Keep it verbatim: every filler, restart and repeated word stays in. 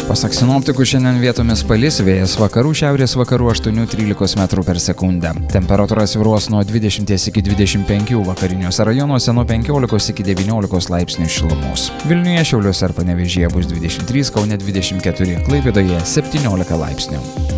Pasak sinoptikų šiandien vietomis palis, vėjas vakarų šiaurės vakarų aštuoni trylika metrų per sekundę. Temperatūra svyruos nuo dvidešimties iki dvidešimt penkių, vakariniuose rajonuose nuo penkiolikos iki devyniolikos laipsnių šilumos. Vilniuje, Šiauliuose ir Panevėžyje bus dvidešimt trys, Kaune dvidešimt keturi, Klaipėdoje septyniolika laipsnių.